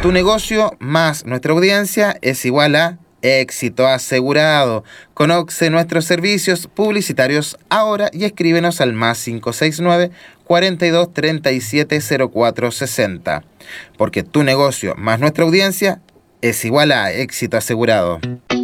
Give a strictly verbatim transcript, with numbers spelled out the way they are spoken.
tu negocio más nuestra audiencia es igual a éxito asegurado. Conoce nuestros servicios publicitarios ahora y escríbenos al más cinco seis nueve, cuarenta y dos, treinta y siete, cero cuatro sesenta. Porque tu negocio más nuestra audiencia es igual a éxito asegurado.